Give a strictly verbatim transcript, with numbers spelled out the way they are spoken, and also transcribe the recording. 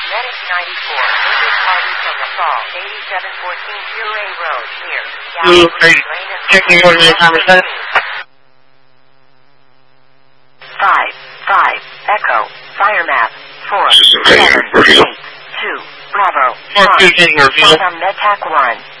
Medic ninety-four, David Party from the fall, eighty-seven fourteen Furay Road, near Blue, are you checking over the conversation? five, five, Echo, Fire Map, four, seven, eight, two, Bravo, four two taking review. on MedTac one.